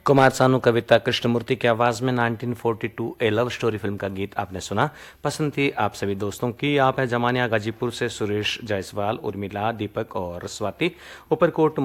कुमार सानू कविता कृष्णमूर्ति की आवाज में 1942 ए लव स्टोरी फिल्म का गीत आपने सुना। पसंद थी आप सभी दोस्तों की। आप है जमानिया गाजीपुर से सुरेश जायसवाल, उर्मिला, दीपक और स्वाति, ऊपरकोट